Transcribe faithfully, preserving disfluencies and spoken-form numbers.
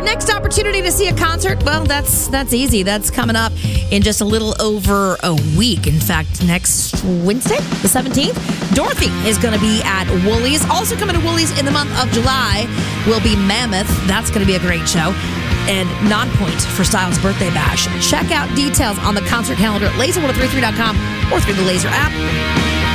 next opportunity to see a concert, well, that's that's easy. That's coming up in just a little over a week. In fact, next Wednesday, the seventeenth, Dorothy is going to be at Woolies. Also coming to Woolies in the month of July will be Mammoth. That's going to be a great show. And Nonpoint for Styles' birthday bash. Check out details on the concert calendar at laser one oh three three dot com or through the Laser app.